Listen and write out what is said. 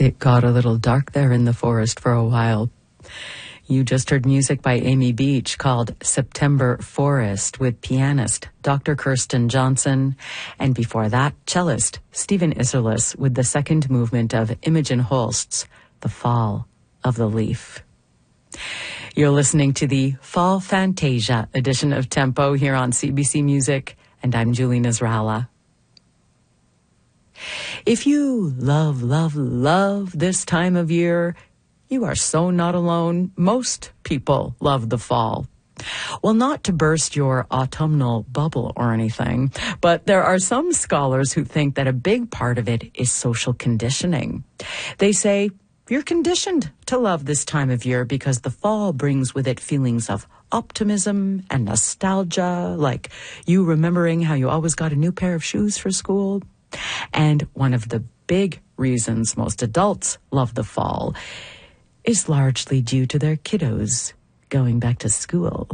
It got a little dark there in the forest for a while. You just heard music by Amy Beach called September Forest with pianist Dr. Kirsten Johnson, and before that, cellist Stephen Isserlis with the second movement of Imogen Holst's The Fall of the Leaf. You're listening to the Fall Fantasia edition of Tempo here on CBC Music, and I'm Julie Nasrallah. If you love this time of year, you are so not alone. Most people love the fall. Well, not to burst your autumnal bubble or anything, but there are some scholars who think that a big part of it is social conditioning. They say you're conditioned to love this time of year because the fall brings with it feelings of optimism and nostalgia, like you remembering how you always got a new pair of shoes for school. And one of the big reasons most adults love the fall is largely due to their kiddos going back to school.